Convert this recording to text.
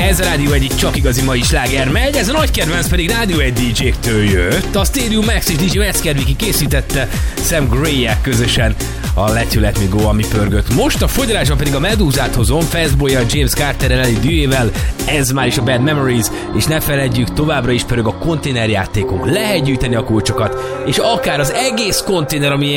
Ez a Rádió egyik csak igazi mai sláger megy, ez a nagy kedvenc pedig Rádió egy DJ-któl jött. A Stadium Max és DJ Metzger készítette Sam Gray-jel közösen a Let You Let Me Go, ami pörgött. Most a fogyalásban pedig a Medúzát hozom, Fastboy-jal, James Carter-rel, Ellie Duével, ez már is a Bad Memories, és ne feledjük, továbbra is pörög a konténerjátékunk. Lehet gyűjteni a kulcsokat, és akár az egész konténer, ami